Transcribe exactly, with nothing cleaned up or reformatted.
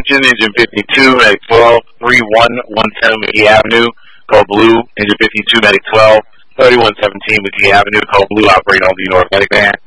attention, engine fifty-two, medic twelve, three one one ten McGee Avenue, code blue, engine fifty-two, medic twelve, thirty-one seventeen McGee Avenue, code blue, operating on the North Medic Van.